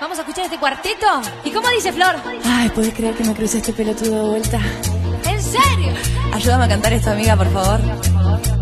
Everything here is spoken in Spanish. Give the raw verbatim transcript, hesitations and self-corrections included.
vamos a escuchar este cuarteto. ¿Y cómo dice Flor? Ay, ¿puedes creer que me crucé este pelotudo de vuelta? ¿En serio? Ayúdame a cantar esto, amiga, por favor.